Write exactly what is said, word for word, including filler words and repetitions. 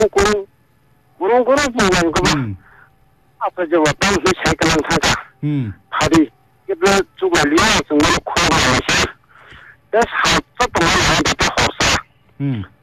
咕噜咕噜咕噜不管个吧， 嗯啊，这就我当时才跟人看看， 嗯他的一个主管两是我的快乐些，但是好这东西还得好事， 嗯